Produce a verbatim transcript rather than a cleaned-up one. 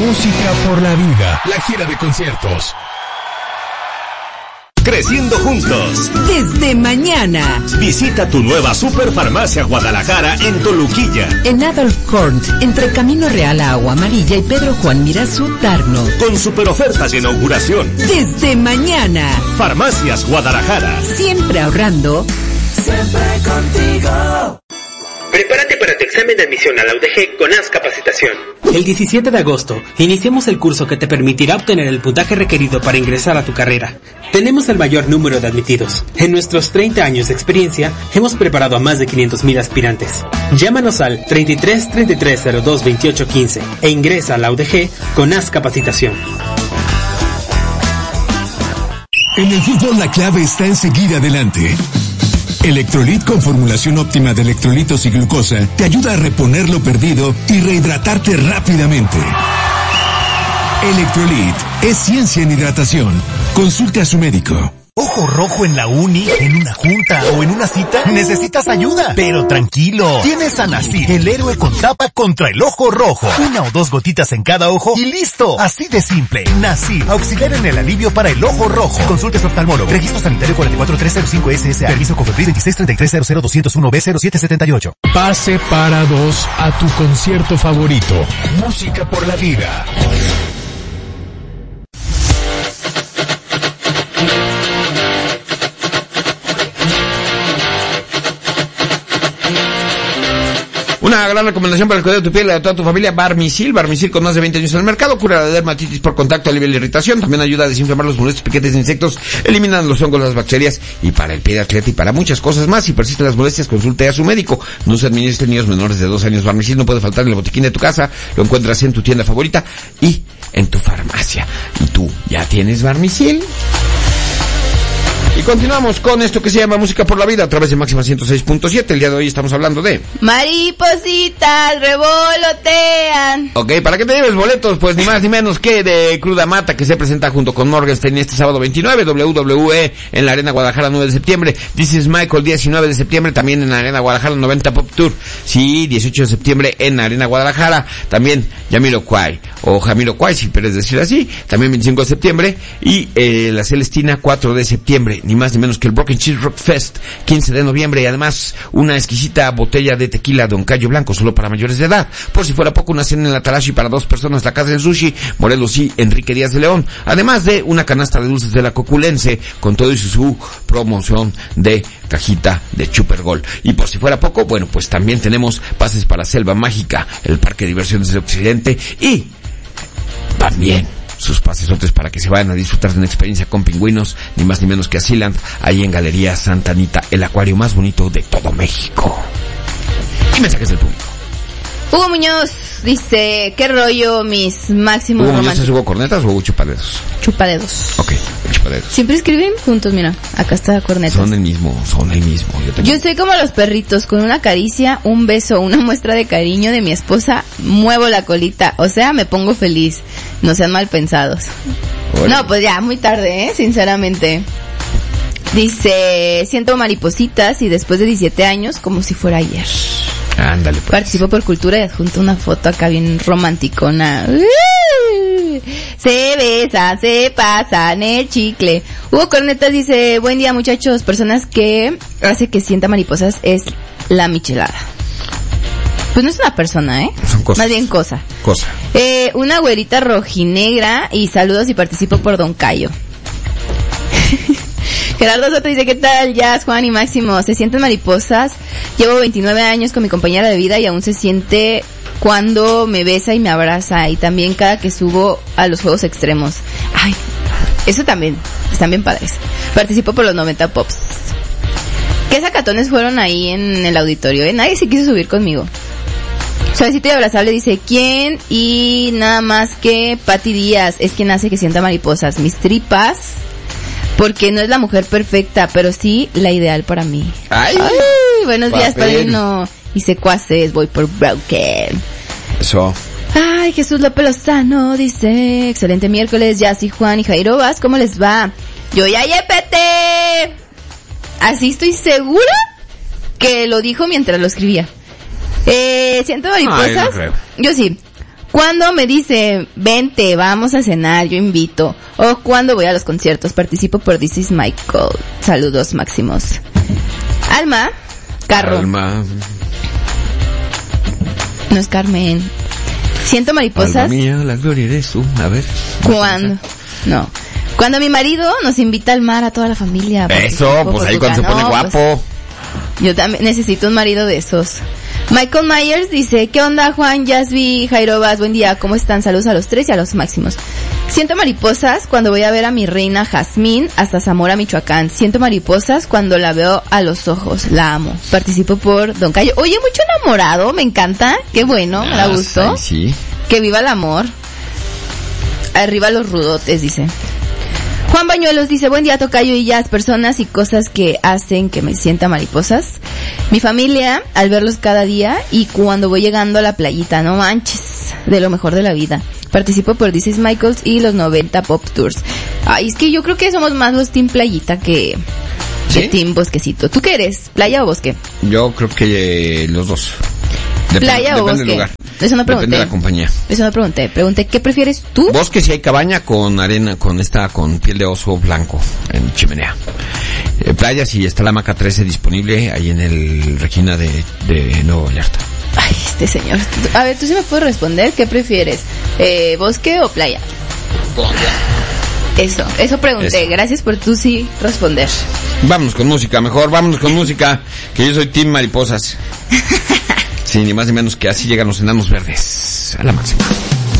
Música por la vida. La gira de conciertos. Creciendo juntos. Desde mañana. Visita tu nueva Superfarmacia Guadalajara en Toluquilla. En Adolf Cornt, entre Camino Real a Agua Amarilla y Pedro Juan Mirazú, Tarno. Con super ofertas de inauguración. Desde mañana. Farmacias Guadalajara. Siempre ahorrando. Siempre contigo. Prepárate para tu examen de admisión a la U D G con A S Capacitación. El diecisiete de agosto, iniciamos el curso que te permitirá obtener el puntaje requerido para ingresar a tu carrera. Tenemos el mayor número de admitidos. En nuestros treinta años de experiencia, hemos preparado a más de quinientos mil aspirantes. Llámanos al treinta y tres, treinta y tres, cero dos, veintiocho, quince e ingresa a la U D G con A S Capacitación. En el fútbol la clave está en seguir adelante. Electrolit con formulación óptima de electrolitos y glucosa te ayuda a reponer lo perdido y rehidratarte rápidamente. Electrolit es ciencia en hidratación. Consulte a su médico. Ojo rojo en la uni, en una junta o en una cita, necesitas ayuda. Pero tranquilo, tienes a Nasir, el héroe con tapa contra el ojo rojo. Una o dos gotitas en cada ojo y listo. Así de simple. Nasir, auxiliar en el alivio para el ojo rojo. Consulte su oftalmólogo. Registro sanitario cuatro cuatro tres cero cinco S S A. Permiso Cofepris veintiséis treinta y tres cero cero doscientos uno B cero siete setenta y ocho. Pase para dos a tu concierto favorito. Música por la vida. Una gran recomendación para el cuidado de tu piel y de toda tu familia, Barmisil. Barmisil, con más de veinte años en el mercado, cura la dermatitis por contacto, alivia la irritación, también ayuda a desinflamar los molestos piquetes de insectos, eliminan los hongos, las bacterias, y para el pie de atleta y para muchas cosas más. Si persisten las molestias, consulte a su médico. No se administre en niños menores de dos años. Barmisil no puede faltar en el botiquín de tu casa, lo encuentras en tu tienda favorita y en tu farmacia. ¿Y tú ya tienes Barmisil? Y continuamos con esto que se llama Música por la Vida a través de Máxima ciento seis punto siete. El día de hoy estamos hablando de... maripositas revolotean. Ok, para que te lleves boletos, pues ni más ni menos que de Cruda Mata, que se presenta junto con Morgenstern este sábado veintinueve, W W E en la Arena Guadalajara nueve de septiembre, This is Michael diecinueve de septiembre, también en la Arena Guadalajara noventa Pop Tour, sí, dieciocho de septiembre en la Arena Guadalajara, también Jamiroquai, o Jamiroquai si quieres decir así, también veinticinco de septiembre, y eh, la Celestina cuatro de septiembre. Ni más ni menos que el Broken Cheese Rock Fest, quince de noviembre, y además una exquisita botella de tequila Don Cayo Blanco, solo para mayores de edad. Por si fuera poco, una cena en la Tarashi para dos personas, la Casa del Sushi, Morelos y Enrique Díaz de León. Además de una canasta de dulces de la Coculense, con todo y su, su promoción de cajita de Chupergol. Y por si fuera poco, bueno, pues también tenemos pases para Selva Mágica, el Parque de Diversiones de Occidente, y también sus pasesotes para que se vayan a disfrutar de una experiencia con pingüinos, ni más ni menos que a Sealand, ahí en Galería Santa Anita, el acuario más bonito de todo México. Y mensajes del público. Hugo Muñoz dice, ¿qué rollo mis máximos ¿Hugo románticos? Muñoz es Hugo Cornetas o Hugo Chupadedos? Chupadedos. Ok, Chupadedos. Siempre escriben juntos, mira, acá está Cornetas. Son el mismo, son el mismo. Yo, tengo... Yo soy como los perritos, con una caricia, un beso, una muestra de cariño de mi esposa, muevo la colita, o sea, me pongo feliz. No sean mal pensados. Bueno. No, pues ya, muy tarde, ¿eh? Sinceramente. Dice, siento maripositas y después de diecisiete años, como si fuera ayer. Ándale, pues. Participo por cultura y adjunto una foto acá bien romanticona. Se besa, se pasan el chicle. Hugo Cornetas dice, buen día muchachos, personas que hace que sienta mariposas es la michelada. Pues no es una persona, ¿eh? Son cosas. Más bien cosa. Cosa. Eh, una güerita rojinegra y saludos y participo por Don Cayo. Gerardo Soto dice, ¿qué tal, Jazz, Juan y Máximo? ¿Se sienten mariposas? Llevo veintinueve años con mi compañera de vida y aún se siente cuando me besa y me abraza. Y también cada que subo a los juegos extremos. Ay, eso también. Están bien padres. Participo por los noventa Pops. ¿Qué sacatones fueron ahí en el auditorio? ¿Eh? Nadie se quiso subir conmigo. Suavecito y abrazable dice, ¿quién? Y nada más que Pati Díaz es quien hace que sienta mariposas. Mis tripas, porque no es la mujer perfecta, pero sí la ideal para mí. Ay, Ay buenos días, padrino. Y secuaces, voy por Broken. Eso. Ay, Jesús López Lozano dice, excelente miércoles, Jazzy, Juan y Jairo Vaz, ¿cómo les va? Yo ya yépete. Así estoy segura que lo dijo mientras lo escribía. Eh, siento mariposas. Ay, no creo. Yo sí. Cuando me dice, vente, vamos a cenar, yo invito. O cuando voy a los conciertos, participo por This is Michael. Saludos máximos. Alma, Carro. Alma. No es Carmen. Siento mariposas. Alma mía, la gloria eres tú. A ver. Cuando, no. Cuando mi marido nos invita al mar a toda la familia. Eso, pues ahí cuando se pone guapo. Pues, yo también necesito un marido de esos. Michael Myers dice, ¿qué onda Juan, Yasby, Jairobas? Buen día, ¿cómo están? Saludos a los tres y a los máximos. Siento mariposas cuando voy a ver a mi reina Jazmín hasta Zamora, Michoacán. Siento mariposas cuando la veo a los ojos, la amo. Participo por Don Cayo. Oye, mucho enamorado, me encanta, qué bueno, me da gusto. Sí, sí. Que viva el amor. Arriba los rudotes, dice. Juan Bañuelos dice, buen día tocayo y jazz, personas y cosas que hacen que me sienta mariposas. Mi familia, al verlos cada día y cuando voy llegando a la playita, no manches, de lo mejor de la vida. Participo por This is Michaels y los noventa Pop Tours. Ay, es que yo creo que somos más los Team Playita que, ¿sí? que Team Bosquecito. ¿Tú qué eres? ¿Playa o bosque? Yo creo que eh, los dos. Dep- ¿Playa o depende bosque? del lugar. Eso no pregunté. Depende de la compañía. Eso no pregunté. Pregunté, ¿qué prefieres tú? Bosque si hay cabaña con arena, con esta, con piel de oso blanco en chimenea. Eh, playa si está la hamaca trece disponible ahí en el Regina de, de Nuevo Vallarta. Ay, este señor. A ver, ¿tú sí me puedes responder? ¿Qué prefieres? Eh, ¿Bosque o playa? Eso, eso pregunté. Eso. Gracias por tú sí responder. Vámonos con música, mejor, vámonos con música, que yo soy Team Mariposas. Sí, ni más ni menos que así llegan los enanos verdes. A la máxima.